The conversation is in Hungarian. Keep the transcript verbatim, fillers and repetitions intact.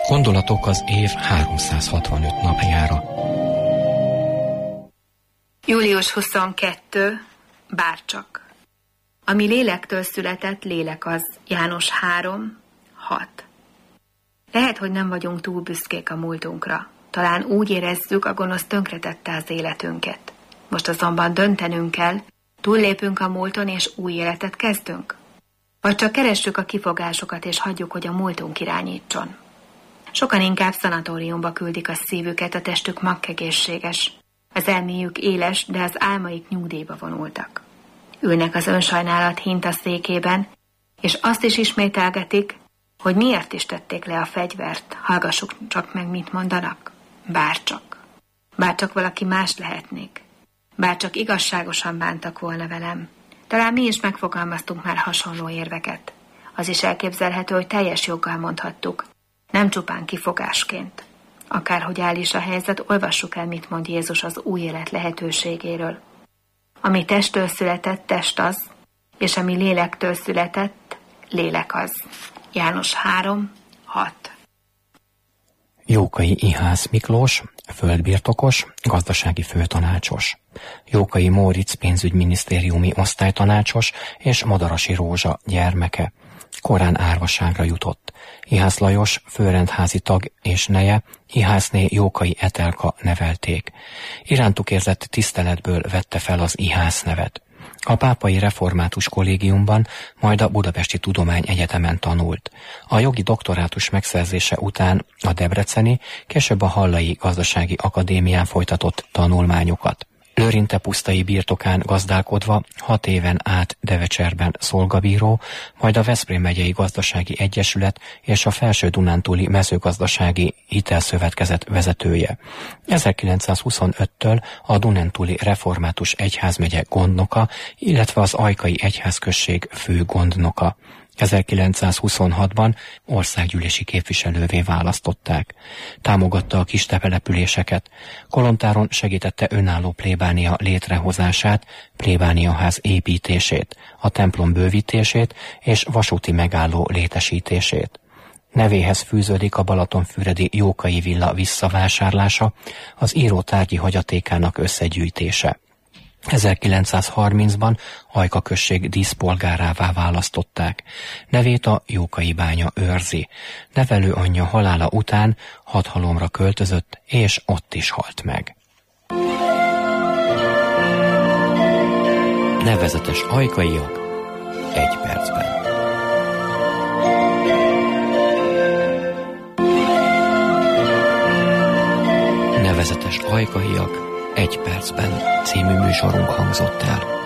Gondolatok az év háromszázhatvanöt napjára. július huszonkettő. Bárcsak. Ami lélektől született, lélek az. János három hat. Lehet, hogy nem vagyunk túl büszkék a múltunkra. Talán úgy érezzük, a gonosz tönkretette az életünket. Most azonban döntenünk kell, túllépünk a múlton és új életet kezdünk. Vagy csak keressük a kifogásokat és hagyjuk, hogy a múltunk irányítson. Sokan inkább szanatóriumba küldik a szívüket, a testük makkegészséges. Az elméjük éles, de az álmaik nyugdíjba vonultak. Ülnek az önsajnálat hinta székében, és azt is ismételgetik, hogy miért is tették le a fegyvert, hallgassuk csak meg, mit mondanak. Bárcsak. Bárcsak valaki más lehetnék. Bárcsak igazságosan bántak volna velem. Talán mi is megfogalmaztunk már hasonló érveket. Az is elképzelhető, hogy teljes joggal mondhattuk, nem csupán kifogásként. Akárhogy áll is a helyzet, olvassuk el, mit mond Jézus az új élet lehetőségéről. Ami testtől született, test az, és ami lélektől született, lélek az. János három hat. Jókai Ihász Miklós, földbirtokos, gazdasági főtanácsos. Jókai Móricz pénzügyminisztériumi osztálytanácsos és Madarasi Rózsa gyermeke. Korán árvaságra jutott. Ihász Lajos főrendházi tag és neje, Ihászné Jókai Etelka nevelték. Irántuk érzett tiszteletből vette fel az Ihász nevet. A Pápai Református Kollégiumban, majd a Budapesti Tudományegyetemen tanult. A jogi doktorátus megszerzése után a debreceni, később a Hallai Gazdasági Akadémián folytatott tanulmányokat. Lőrinte pusztai birtokán gazdálkodva hat éven át Devecserben szolgabíró, majd a Veszprém megyei Gazdasági Egyesület és a Felső-Dunántúli Mezőgazdasági Hitelszövetkezet vezetője. ezerkilencszázhuszonöttől a Dunántúli Református Egyházmegye gondnoka, illetve az Ajkai Egyházközség fő gondnoka. ezerkilencszázhuszonhatban országgyűlési képviselővé választották. Támogatta a kis településeket. Kolontáron segítette önálló plébánia létrehozását, plébániaház építését, a templom bővítését és vasúti megálló létesítését. Nevéhez fűződik a balatonfüredi Jókai villa visszavásárlása, az író tárgyi hagyatékának összegyűjtése. ezerkilencszázharmincban Ajka község díszpolgárává választották. Nevét a Jókai bánya őrzi. Nevelő anyja halála után Hadhalomra költözött, és ott is halt meg. Nevezetes ajkaiak egy percben. Nevezetes ajkaiak egy percben című műsorunk hangzott el.